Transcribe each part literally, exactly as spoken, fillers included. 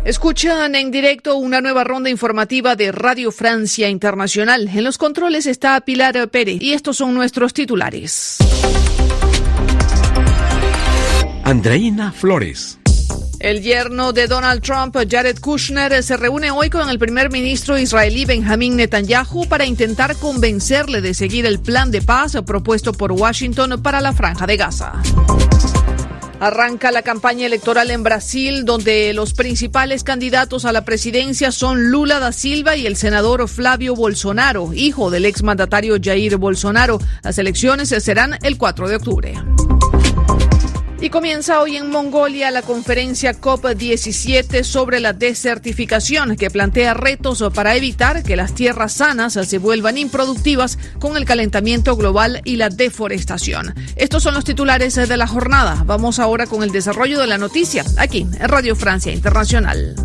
Escuchan en directo una nueva ronda informativa de Radio Francia Internacional. En los controles está Pilar Pérez y estos son nuestros titulares. Andreina Flores. El yerno de Donald Trump, Jared Kushner, se reúne hoy con el primer ministro israelí Benjamin Netanyahu para intentar convencerle de seguir el plan de paz propuesto por Washington para la Franja de Gaza. Arranca la campaña electoral en Brasil, donde los principales candidatos a la presidencia son Lula da Silva y el senador Flávio Bolsonaro, hijo del exmandatario Jair Bolsonaro. Las elecciones serán el cuatro de octubre. Y comienza hoy en Mongolia la conferencia COP diecisiete sobre la desertificación, que plantea retos para evitar que las tierras sanas se vuelvan improductivas con el calentamiento global y la deforestación. Estos son los titulares de la jornada. Vamos ahora con el desarrollo de la noticia, aquí en Radio Francia Internacional.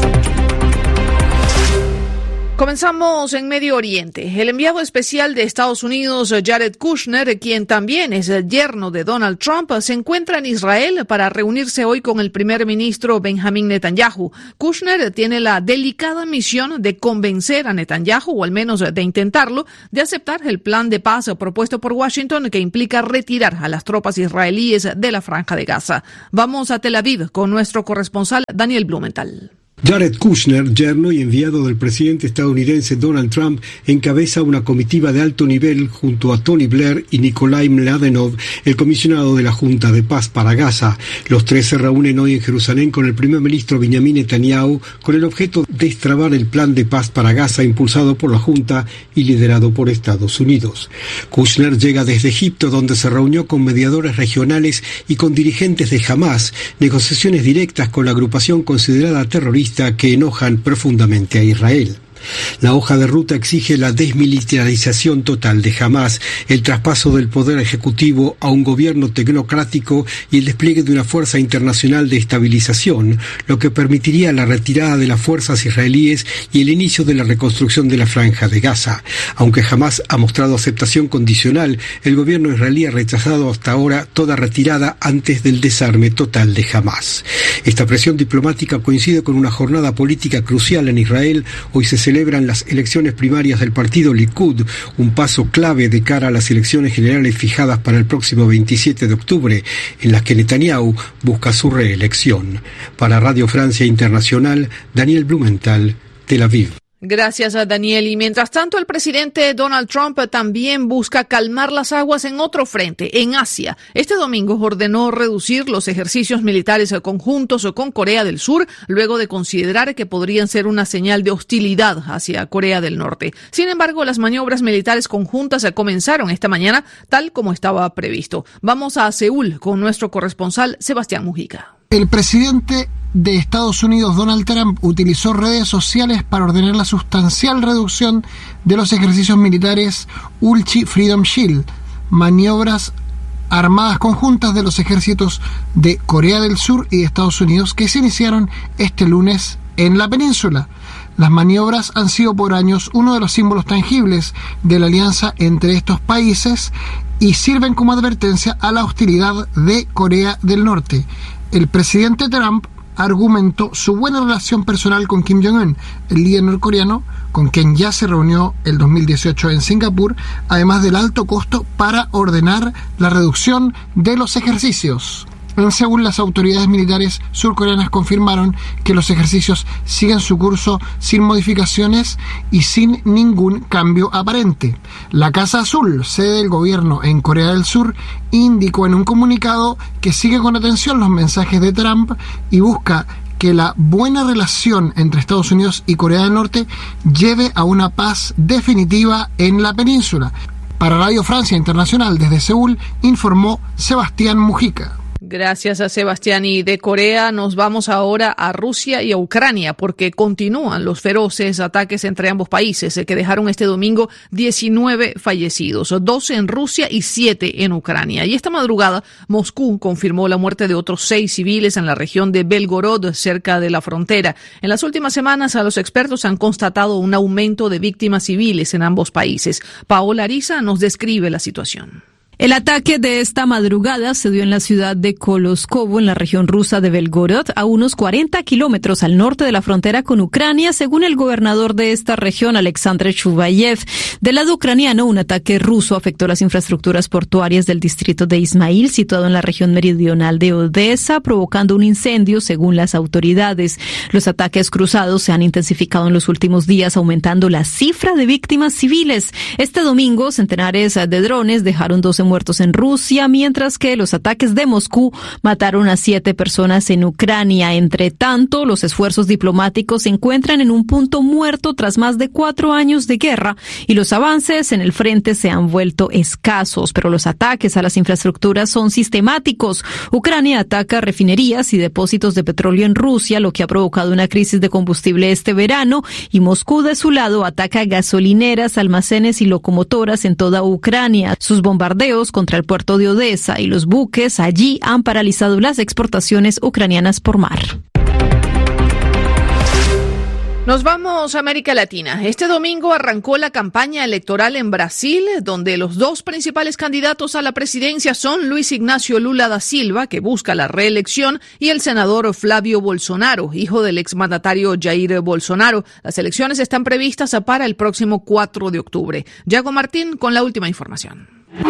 Comenzamos en Medio Oriente. El enviado especial de Estados Unidos, Jared Kushner, quien también es el yerno de Donald Trump, se encuentra en Israel para reunirse hoy con el primer ministro Benjamin Netanyahu. Kushner tiene la delicada misión de convencer a Netanyahu, o al menos de intentarlo, de aceptar el plan de paz propuesto por Washington, que implica retirar a las tropas israelíes de la Franja de Gaza. Vamos a Tel Aviv con nuestro corresponsal Daniel Blumenthal. Jared Kushner, yerno y enviado del presidente estadounidense Donald Trump, encabeza una comitiva de alto nivel junto a Tony Blair y Nikolai Mladenov, el comisionado de la Junta de Paz para Gaza. Los tres se reúnen hoy en Jerusalén con el primer ministro Benjamin Netanyahu con el objeto de destrabar el plan de paz para Gaza impulsado por la Junta y liderado por Estados Unidos. Kushner llega desde Egipto, donde se reunió con mediadores regionales y con dirigentes de Hamás, negociaciones directas con la agrupación considerada terrorista que enojan profundamente a Israel. La hoja de ruta exige la desmilitarización total de Hamás, el traspaso del poder ejecutivo a un gobierno tecnocrático y el despliegue de una fuerza internacional de estabilización, lo que permitiría la retirada de las fuerzas israelíes y el inicio de la reconstrucción de la Franja de Gaza. Aunque Hamás ha mostrado aceptación condicional, el gobierno israelí ha rechazado hasta ahora toda retirada antes del desarme total de Hamás. Esta presión diplomática coincide con una jornada política crucial en Israel. Hoy se celebran las elecciones primarias del partido Likud, un paso clave de cara a las elecciones generales fijadas para el próximo veintisiete de octubre, en las que Netanyahu busca su reelección. Para Radio Francia Internacional, Daniel Blumenthal, Tel Aviv. Gracias a Daniel. Y mientras tanto, el presidente Donald Trump también busca calmar las aguas en otro frente, en Asia. Este domingo ordenó reducir los ejercicios militares conjuntos con Corea del Sur, luego de considerar que podrían ser una señal de hostilidad hacia Corea del Norte. Sin embargo, las maniobras militares conjuntas comenzaron esta mañana, tal como estaba previsto. Vamos a Seúl con nuestro corresponsal Sebastián Mujica. El presidente de Estados Unidos, Donald Trump, utilizó redes sociales para ordenar la sustancial reducción de los ejercicios militares Ulchi Freedom Shield, maniobras armadas conjuntas de los ejércitos de Corea del Sur y de Estados Unidos que se iniciaron este lunes en la península. Las maniobras han sido por años uno de los símbolos tangibles de la alianza entre estos países y sirven como advertencia a la hostilidad de Corea del Norte. El presidente Trump argumentó su buena relación personal con Kim Jong-un, el líder norcoreano, con quien ya se reunió el dos mil dieciocho en Singapur, además del alto costo para ordenar la reducción de los ejercicios. En Seúl, las autoridades militares surcoreanas confirmaron que los ejercicios siguen su curso sin modificaciones y sin ningún cambio aparente. La Casa Azul, sede del gobierno en Corea del Sur, indicó en un comunicado que sigue con atención los mensajes de Trump y busca que la buena relación entre Estados Unidos y Corea del Norte lleve a una paz definitiva en la península. Para Radio Francia Internacional, desde Seúl, informó Sebastián Mujica. Gracias a Sebastián. Y de Corea nos vamos ahora a Rusia y a Ucrania, porque continúan los feroces ataques entre ambos países que dejaron este domingo diecinueve fallecidos, doce en Rusia y siete en Ucrania. Y esta madrugada Moscú confirmó la muerte de otros seis civiles en la región de Belgorod, cerca de la frontera. En las últimas semanas, a los expertos han constatado un aumento de víctimas civiles en ambos países. Paola Ariza nos describe la situación. El ataque de esta madrugada se dio en la ciudad de Koloskovo, en la región rusa de Belgorod, a unos cuarenta kilómetros al norte de la frontera con Ucrania, según el gobernador de esta región, Alexander Chuvayev. Del lado ucraniano, un ataque ruso afectó las infraestructuras portuarias del distrito de Ismail, situado en la región meridional de Odessa, provocando un incendio, según las autoridades. Los ataques cruzados se han intensificado en los últimos días, aumentando la cifra de víctimas civiles. Este domingo, centenares de drones dejaron doce muertos en Rusia, mientras que los ataques de Moscú mataron a siete personas en Ucrania. Entre tanto, los esfuerzos diplomáticos se encuentran en un punto muerto tras más de cuatro años de guerra y los avances en el frente se han vuelto escasos, pero los ataques a las infraestructuras son sistemáticos. Ucrania ataca refinerías y depósitos de petróleo en Rusia, lo que ha provocado una crisis de combustible este verano, y Moscú, de su lado, ataca gasolineras, almacenes y locomotoras en toda Ucrania. Sus bombardeos contra el puerto de Odessa y los buques allí han paralizado las exportaciones ucranianas por mar. Nos vamos a América Latina. Este domingo arrancó la campaña electoral en Brasil, donde los dos principales candidatos a la presidencia son Luis Ignacio Lula da Silva, que busca la reelección, y el senador Flavio Bolsonaro, hijo del exmandatario Jair Bolsonaro. Las elecciones están previstas para el próximo cuatro de octubre. Yago Martín con la última información.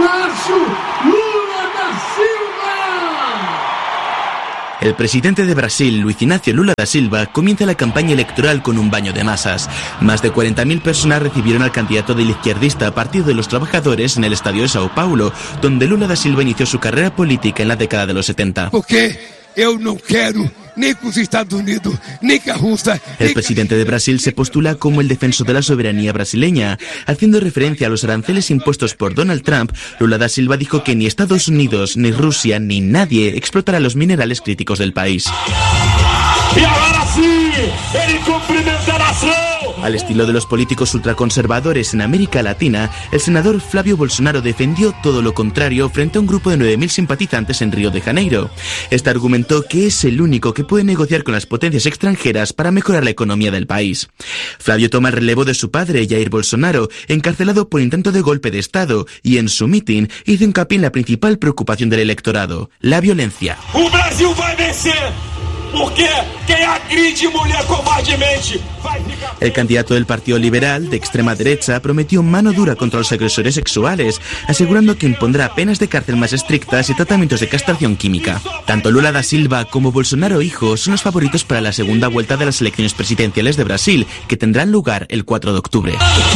El presidente de Brasil, Luis Ignacio Lula da Silva, comienza la campaña electoral con un baño de masas. Más de cuarenta mil personas recibieron al candidato del izquierdista Partido de los Trabajadores en el estadio de Sao Paulo, donde Lula da Silva inició su carrera política en la década de los setenta. ¿Por qué? Eu não quero ni con los Estados Unidos, ni con Rusia. El presidente de Brasil se postula como el defensor de la soberanía brasileña. Haciendo referencia a los aranceles impuestos por Donald Trump, Lula da Silva dijo que ni Estados Unidos, ni Rusia, ni nadie explotará los minerales críticos del país. Y ahora sí, el cumplimentación. Al estilo de los políticos ultraconservadores en América Latina, el senador Flavio Bolsonaro defendió todo lo contrario frente a un grupo de nueve mil simpatizantes en Río de Janeiro. Este argumentó que es el único que puede negociar con las potencias extranjeras para mejorar la economía del país. Flavio toma el relevo de su padre, Jair Bolsonaro, encarcelado por intento de golpe de Estado, y en su mitin hizo hincapié en la principal preocupación del electorado: la violencia. ¡El Brasil va a vencer! Porque quem agride mulher covardemente vai ficar... El candidato del Partido Liberal, de extrema derecha, prometió mano dura contra los agresores sexuales, asegurando que impondrá penas de cárcel más estrictas y tratamientos de castración química. Tanto Lula da Silva como Bolsonaro hijo son los favoritos para la segunda vuelta de las elecciones presidenciales de Brasil, que tendrán lugar el cuatro de octubre.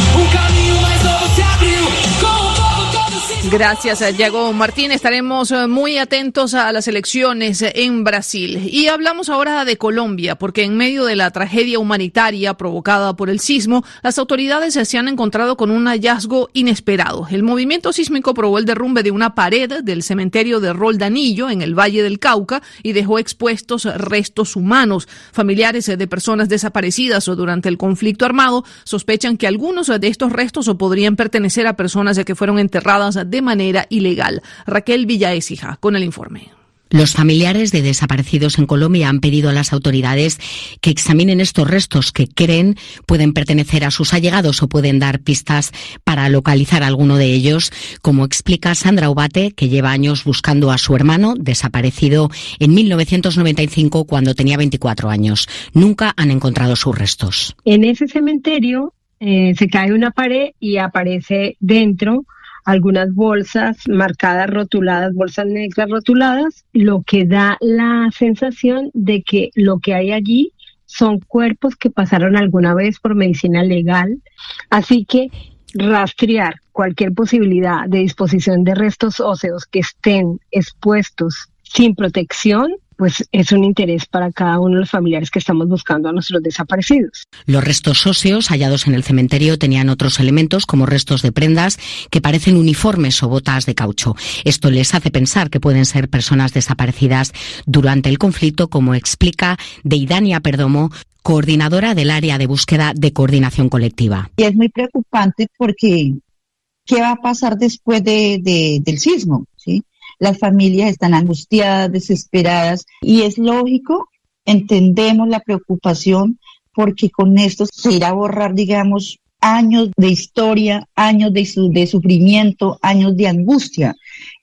Gracias, Yago Martín. Estaremos muy atentos a las elecciones en Brasil. Y hablamos ahora de Colombia, porque en medio de la tragedia humanitaria provocada por el sismo, las autoridades se han encontrado con un hallazgo inesperado. El movimiento sísmico probó el derrumbe de una pared del cementerio de Roldanillo, en el Valle del Cauca, y dejó expuestos restos humanos. Familiares de personas desaparecidas durante el conflicto armado sospechan que algunos de estos restos podrían pertenecer a personas que fueron enterradas de de manera ilegal. Raquel Villaécija con el informe. Los familiares de desaparecidos en Colombia han pedido a las autoridades que examinen estos restos que creen pueden pertenecer a sus allegados o pueden dar pistas para localizar a alguno de ellos, como explica Sandra Ubate, que lleva años buscando a su hermano, desaparecido en mil novecientos noventa y cinco cuando tenía veinticuatro años. Nunca han encontrado sus restos. En ese cementerio eh, se cae una pared y aparece dentro algunas bolsas marcadas, rotuladas, bolsas negras rotuladas, lo que da la sensación de que lo que hay allí son cuerpos que pasaron alguna vez por medicina legal. Así que rastrear cualquier posibilidad de disposición de restos óseos que estén expuestos sin protección, pues es un interés para cada uno de los familiares que estamos buscando a nuestros desaparecidos. Los restos óseos hallados en el cementerio tenían otros elementos como restos de prendas que parecen uniformes o botas de caucho. Esto les hace pensar que pueden ser personas desaparecidas durante el conflicto, como explica Deidania Perdomo, coordinadora del área de búsqueda de coordinación colectiva. Y es muy preocupante porque ¿qué va a pasar después de, de, del sismo? ¿Sí? Las familias están angustiadas, desesperadas, y es lógico, entendemos la preocupación, porque con esto se irá a borrar, digamos, años de historia, años de, su, de sufrimiento, años de angustia.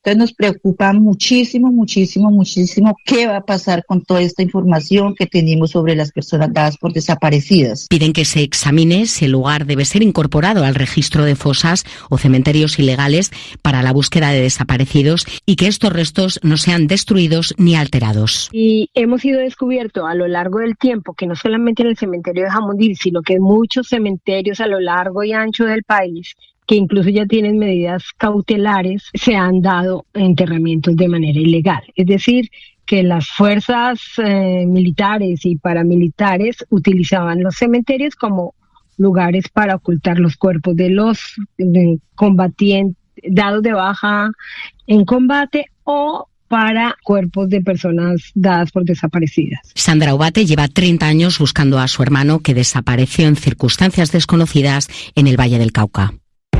Entonces nos preocupa muchísimo, muchísimo, muchísimo qué va a pasar con toda esta información que tenemos sobre las personas dadas por desaparecidas. Piden que se examine si el lugar debe ser incorporado al registro de fosas o cementerios ilegales para la búsqueda de desaparecidos y que estos restos no sean destruidos ni alterados. Y hemos sido descubierto a lo largo del tiempo que no solamente en el cementerio de Jamundí, sino que en muchos cementerios a lo largo y ancho del país, que incluso ya tienen medidas cautelares, se han dado enterramientos de manera ilegal. Es decir, que las fuerzas eh, militares y paramilitares utilizaban los cementerios como lugares para ocultar los cuerpos de los de combatientes dados de baja en combate o para cuerpos de personas dadas por desaparecidas. Sandra Obate lleva treinta años buscando a su hermano que desapareció en circunstancias desconocidas en el Valle del Cauca.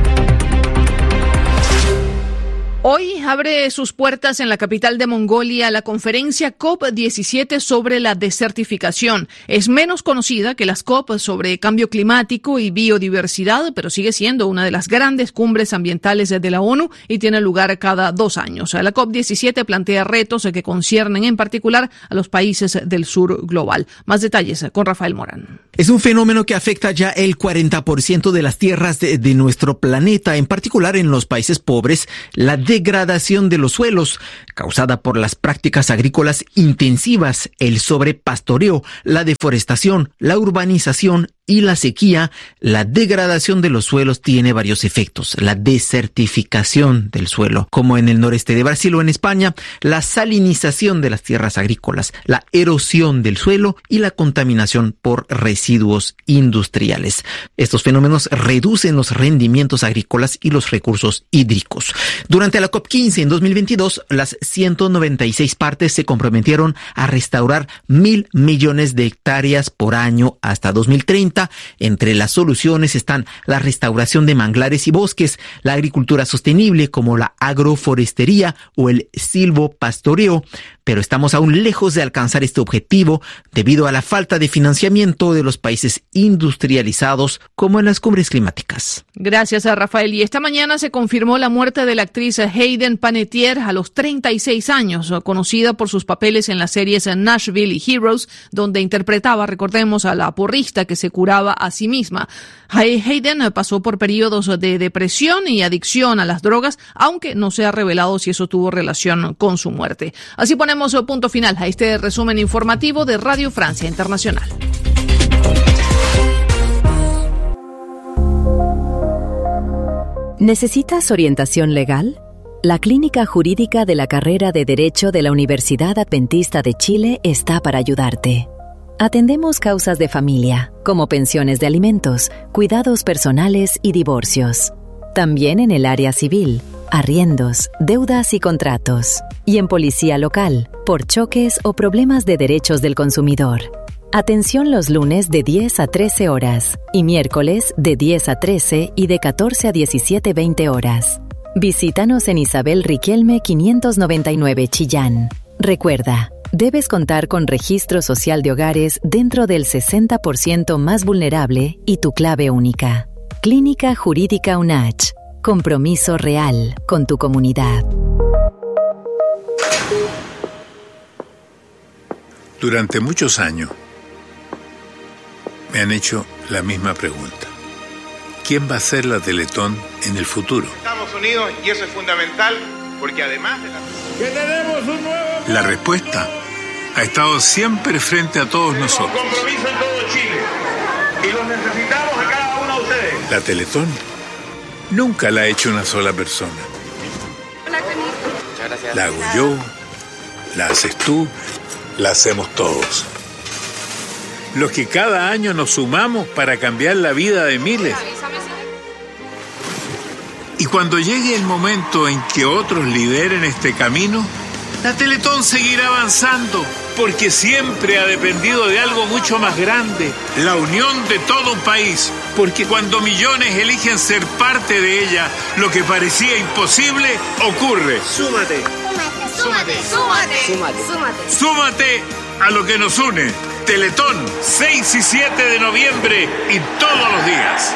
Hoy abre sus puertas en la capital de Mongolia la conferencia COP diecisiete sobre la desertificación. Es menos conocida que las COP sobre cambio climático y biodiversidad, pero sigue siendo una de las grandes cumbres ambientales de la ONU y tiene lugar cada dos años. La COP diecisiete plantea retos que conciernen en particular a los países del sur global. Más detalles con Rafael Morán. Es un fenómeno que afecta ya el cuarenta por ciento de las tierras de, de nuestro planeta, en particular en los países pobres. La degradación de los suelos, causada por las prácticas agrícolas intensivas, el sobrepastoreo, la deforestación, la urbanización y la sequía. La degradación de los suelos tiene varios efectos. La desertificación del suelo, como en el noreste de Brasil o en España, la salinización de las tierras agrícolas, la erosión del suelo y la contaminación por residuos industriales. Estos fenómenos reducen los rendimientos agrícolas y los recursos hídricos. Durante la COP quince en dos mil veintidós, las ciento noventa y seis partes se comprometieron a restaurar mil millones de hectáreas por año hasta dos mil treinta. Entre las soluciones están la restauración de manglares y bosques, la agricultura sostenible como la agroforestería o el silvopastoreo, pero estamos aún lejos de alcanzar este objetivo debido a la falta de financiamiento de los países industrializados como en las cumbres climáticas. Gracias a Rafael. Y esta mañana se confirmó la muerte de la actriz Hayden Panettiere a los treinta y seis años, conocida por sus papeles en las series Nashville y Heroes, donde interpretaba, recordemos, a la porrista que se curaba a sí misma. Hayden pasó por periodos de depresión y adicción a las drogas, aunque no se ha revelado si eso tuvo relación con su muerte. Así ponemos punto final a este resumen informativo de Radio Francia Internacional. ¿Necesitas orientación legal? La Clínica Jurídica de la Carrera de Derecho de la Universidad Adventista de Chile está para ayudarte. Atendemos causas de familia, como pensiones de alimentos, cuidados personales y divorcios. También en el área civil, arriendos, deudas y contratos. Y en policía local, por choques o problemas de derechos del consumidor. Atención los lunes de diez a trece horas y miércoles de diez a trece y de catorce a diecisiete veinte horas. Visítanos en Isabel Riquelme quinientos noventa y nueve Chillán. Recuerda, debes contar con registro social de hogares dentro del sesenta por ciento más vulnerable y tu clave única. Clínica Jurídica UNACH. Compromiso real con tu comunidad. Durante muchos años me han hecho la misma pregunta. ¿Quién va a ser la Teletón en el futuro? Estados Unidos, y eso es fundamental, porque además de la... ¡Que tenemos un nuevo... La respuesta ha estado siempre frente a todos nosotros. Tenemos compromiso en todo Chile, y los necesitamos a cada uno de ustedes. La Teletón nunca la ha hecho una sola persona. La hago yo, la haces tú, la hacemos todos. Los que cada año nos sumamos para cambiar la vida de miles. Y cuando llegue el momento en que otros lideren este camino, la Teletón seguirá avanzando, porque siempre ha dependido de algo mucho más grande, la unión de todo un país. Porque cuando millones eligen ser parte de ella, lo que parecía imposible ocurre. Súmate. Súmate. Súmate. Súmate. Súmate. Súmate a lo que nos une. Teletón, seis y siete de noviembre y todos los días.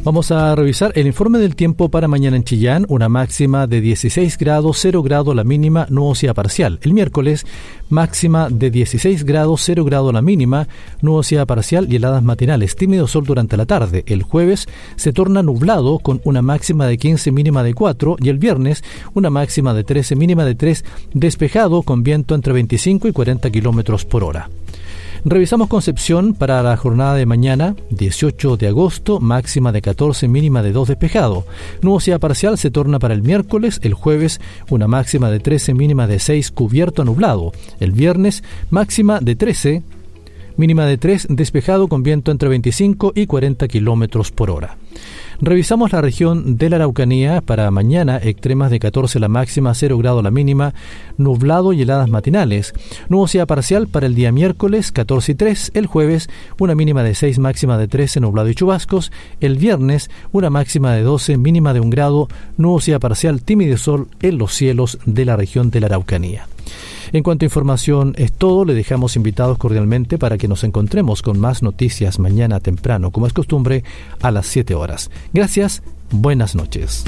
Vamos a revisar el informe del tiempo para mañana en Chillán, una máxima de dieciséis grados, cero grado la mínima, nubosidad parcial. El miércoles, máxima de dieciséis grados, cero grado la mínima, nubosidad parcial y heladas matinales, tímido sol durante la tarde. El jueves se torna nublado con una máxima de quince, mínima de cuatro, y el viernes una máxima de trece, mínima de tres, despejado con viento entre veinticinco y cuarenta kilómetros por hora. Revisamos Concepción para la jornada de mañana, dieciocho de agosto, máxima de catorce, mínima de dos, despejado. Nubosidad parcial se torna para el miércoles, el jueves una máxima de trece, mínima de seis, cubierto a nublado. El viernes máxima de trece, mínima de tres, despejado con viento entre veinticinco y cuarenta kilómetros por hora. Revisamos la región de la Araucanía para mañana, extremas de catorce la máxima, cero grado la mínima, nublado y heladas matinales. Nubosidad parcial para el día miércoles, catorce y tres, el jueves una mínima de seis, máxima de trece, nublado y chubascos, el viernes una máxima de doce, mínima de un grado, nubosidad parcial, tímido sol en los cielos de la región de la Araucanía. En cuanto a información es todo, le dejamos invitados cordialmente para que nos encontremos con más noticias mañana temprano, como es costumbre, a las siete horas. Gracias, buenas noches.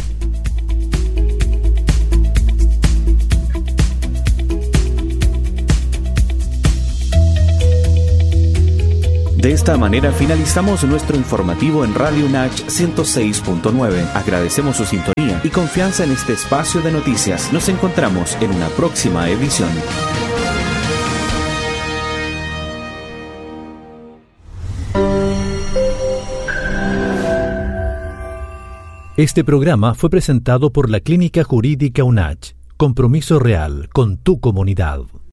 De esta manera finalizamos nuestro informativo en Radio U N A C H ciento seis punto nueve. Agradecemos su sintonía y confianza en este espacio de noticias. Nos encontramos en una próxima edición. Este programa fue presentado por la Clínica Jurídica U N A C H. Compromiso real con tu comunidad.